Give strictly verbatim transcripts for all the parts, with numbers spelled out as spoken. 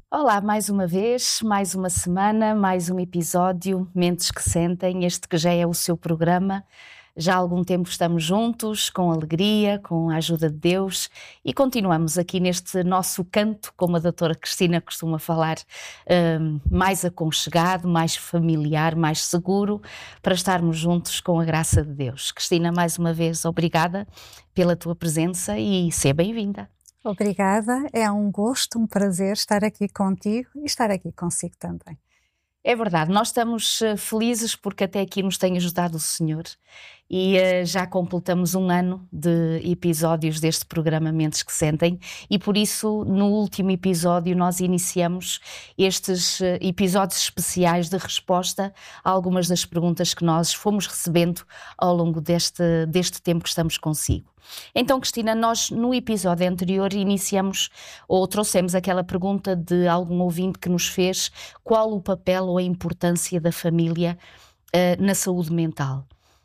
Olá, mais uma vez, mais uma semana, mais um episódio, Mentes que Sentem, este que já é o seu programa. Já há algum tempo estamos juntos, com alegria, com a ajuda de Deus, e continuamos aqui neste nosso canto, como a doutora Cristina costuma falar, um, mais aconchegado, mais familiar, mais seguro, para estarmos juntos com a graça de Deus. Cristina, mais uma vez, obrigada pela tua presença e seja bem-vinda. Obrigada, é um gosto, um prazer estar aqui contigo e estar aqui consigo também. É verdade, nós estamos felizes porque até aqui nos tem ajudado o Senhor e uh, já completamos um ano de episódios deste programa Mentes que Sentem e por isso no último episódio nós iniciamos estes uh, episódios especiais de resposta a algumas das perguntas que nós fomos recebendo ao longo deste, deste tempo que estamos consigo. Então, Cristina, nós no episódio anterior iniciamos ou trouxemos aquela pergunta de algum ouvinte que nos fez: qual o papel ou a importância da família uh, na saúde mental?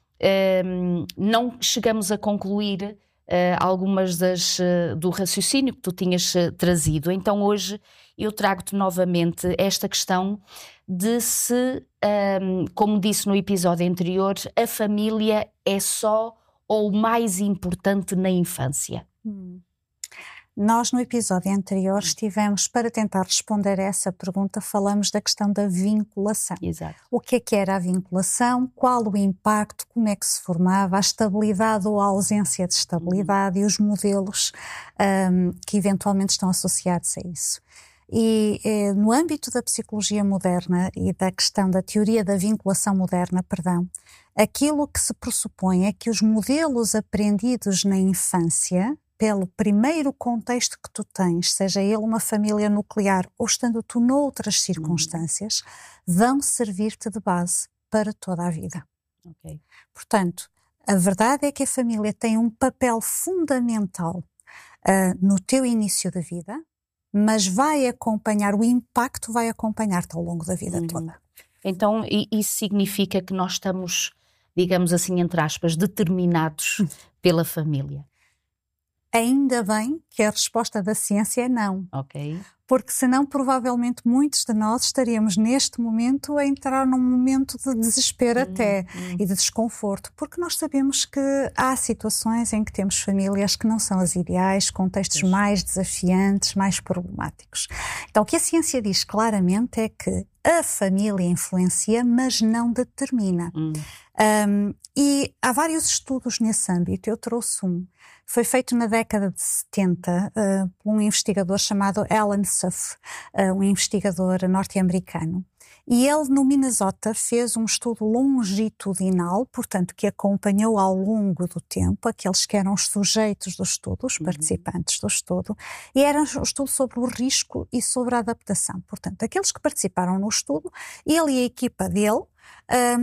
Uh, não chegamos a concluir uh, algumas das uh, do raciocínio que tu tinhas uh, trazido, então hoje eu trago-te novamente esta questão de se, um, como disse no episódio anterior, a família é só ou o mais importante na infância? Hum. Nós no episódio anterior estivemos, para tentar responder a essa pergunta, falamos da questão da vinculação. Exato. O que é que era a vinculação, qual o impacto, como é que se formava, a estabilidade ou a ausência de estabilidade uhum. e os modelos um, que eventualmente estão associados a isso. E eh, no âmbito da psicologia moderna e da questão da teoria da vinculação moderna, perdão, aquilo que se pressupõe é que os modelos aprendidos na infância, pelo primeiro contexto que tu tens, seja ele uma família nuclear ou estando tu noutras circunstâncias, vão servir-te de base para toda a vida. Okay. Portanto, a verdade é que a família tem um papel fundamental uh, no teu início de vida, mas vai acompanhar, o impacto vai acompanhar-te ao longo da vida uhum. toda. Então, isso significa que nós estamos, digamos assim, entre aspas, determinados pela família? Ainda bem que a resposta da ciência é não. Ok. Porque senão provavelmente muitos de nós estaríamos neste momento a entrar num momento de desespero hum, até hum. e de desconforto, porque nós sabemos que há situações em que temos famílias que não são as ideais, contextos Isso. mais desafiantes, mais problemáticos. Então o que a ciência diz claramente é que a família influencia, mas não determina. Hum. Um, e há vários estudos nesse âmbito, eu trouxe um. Foi feito na década de setenta uh, por um investigador chamado Alan Suff, uh, um investigador norte-americano. E ele, no Minnesota, fez um estudo longitudinal, portanto, que acompanhou ao longo do tempo aqueles que eram os sujeitos do estudo, os participantes do estudo, e era um estudo sobre o risco e sobre a adaptação. Portanto, aqueles que participaram no estudo, ele e a equipa dele,